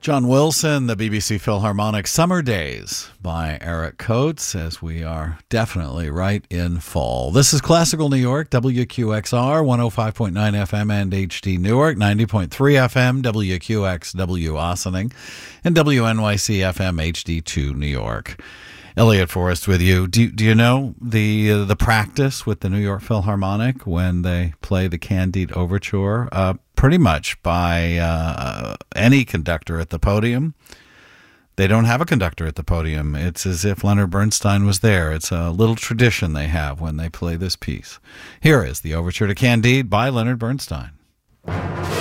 John Wilson, the BBC Philharmonic Summer Days by Eric Coates, as we are definitely right in fall. This is Classical New York, WQXR, 105.9 FM and HD Newark, 90.3 FM, WQXW Ossining, and WNYC FM HD2 New York. Elliot Forrest with you. Do you know the practice with the New York Philharmonic when they play the Candide Overture? Pretty much by any conductor at the podium. They don't have a conductor at the podium. It's as if Leonard Bernstein was there. It's a little tradition they have when they play this piece. Here is the Overture to Candide by Leonard Bernstein.